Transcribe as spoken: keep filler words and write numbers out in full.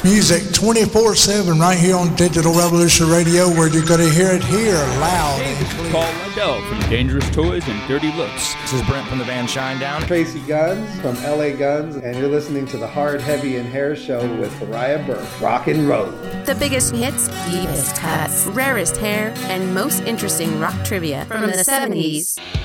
music twenty-four seven right here on Digital Revolution Radio, where you're going to hear it here loud. Hey, this is Paul Lundell from Dangerous Toys and Dirty Looks. This is Brent from the band Shinedown. Tracy Guns from L A Guns, and you're listening to the Hard, Heavy, and Hair Show with Mariah Burke. Rock and roll. The biggest hits, deepest cuts, rarest hair, and most interesting rock trivia from the seventies.